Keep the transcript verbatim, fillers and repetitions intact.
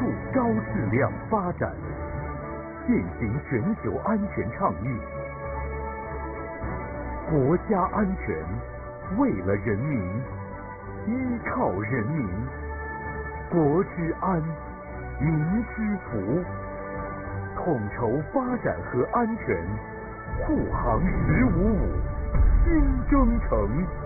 促高质量发展，践行全球安全倡议。国家安全，为了人民，依靠人民，国之安，民之福。统筹发展和安全，护航十五五，新征程。